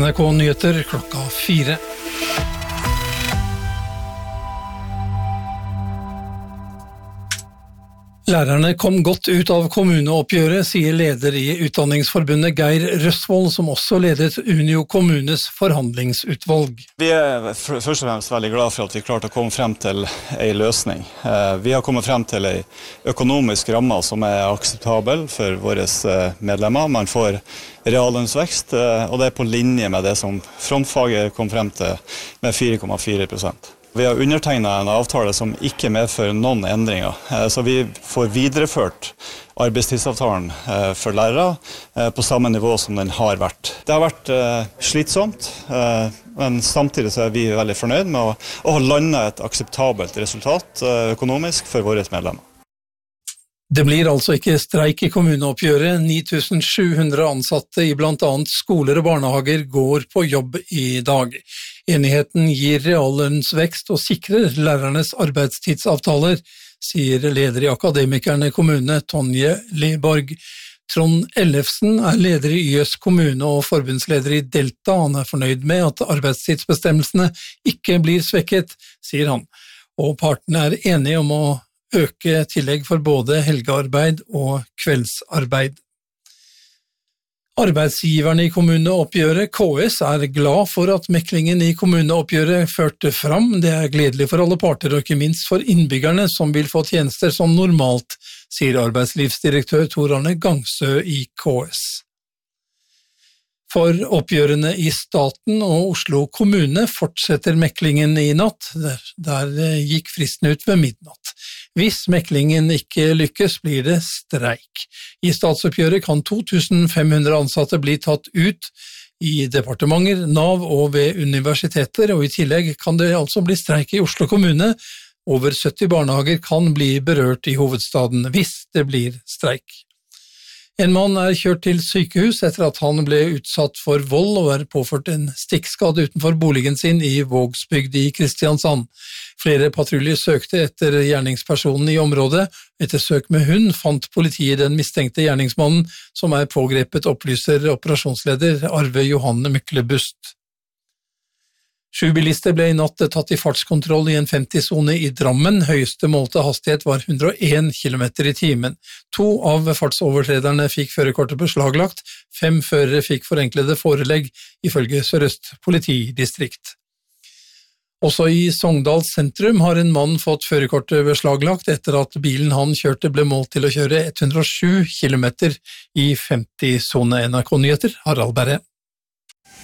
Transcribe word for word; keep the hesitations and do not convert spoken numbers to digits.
N R K Nyheter klokka fire. Lærerne kom godt ut av kommuneoppgjøret, sier leder i Utdanningsforbundet Geir Røstvold, som også ledet Unio kommunes forhandlingsutvalg. Vi er først og fremst veldig glad for at vi klarte å komme frem til en løsning. Vi har kommet frem til en økonomisk ramme som er akseptabel for våre medlemmer. Man får reallønnsvekst, og det er på linje med det som frontfaget kom frem til med fire komma fire prosent. Vi har undertegnet en avtale som ikke medfører noen endringer, så vi får videreført arbeidstidsavtalen for lærere på samme nivå som den har vært. Det har vært slitsomt, men samtidig så er vi veldig fornøyd med å ha landet et akseptabelt resultat økonomisk for våre medlemmer. Det blir altså ikke streik i kommuneoppgjøret. ni tusen sju hundre ansatte i blant annet skoler og barnehager går på jobb i dag. Enigheten gir reallønnsvekst og sikrer lærernes arbeidstidsavtaler, sier leder i Akademikerne kommune, Tonje Leborg. Trond Ellefsen er leder i Y S kommune og forbundsleder i Delta. Han er fornøyd med at arbeidstidsbestemmelsene ikke blir svekket, sier han. Og partene er enige om å øke tillegg for både helgearbeid og kveldsarbeid. Arbeidsgiverne i kommuneoppgjøret, K S, er glad for at meklingen i kommuneoppgjøret førte fram. Det er gledelig for alle parter, og ikke minst for innbyggerne som vil få tjenester som normalt, sier arbeidslivsdirektør Tor Arne Gangsø i K S. For oppgjørene i staten og Oslo kommune fortsetter meklingen i natt. Der, der gikk fristen ut ved midnatt. Hvis meklingen ikke lykkes, blir det streik. I statsoppgjøret kan to tusen fem hundre ansatte bli tatt ut i departementer, Nav og ved universiteter, og i tillegg kan det altså bli streik i Oslo kommune. Over sytti barnehager kan bli berørt i hovedstaden hvis det blir streik. En mann er kjørt til sykehus etter at han ble utsatt for vold og er påført en stikkskade utenfor boligen sin i Vågsbygd i Kristiansand. Flere patruljer søkte etter gjerningspersonen i området. Etter søk med hund fant politiet den mistenkte gjerningsmannen som er pågrepet, opplyser operasjonsleder Arve Johanne Myklebust. Sju bilister ble i natt tatt i fartskontroll i en femti-sone i Drammen. Høyeste målte hastighet var hundre og en kilometer i timen. To av fartsovertrederne fikk førerkortet beslaglagt. Fem førere fikk forenklede forelegg, ifølge Sør-Øst politidistrikt. Også i Sogndal sentrum har en mann fått førerkortet beslaglagt etter at bilen han kjørte ble målt til å kjøre hundre og sju kilometer i femti-sone. N R K Nyheter, Harald Berre.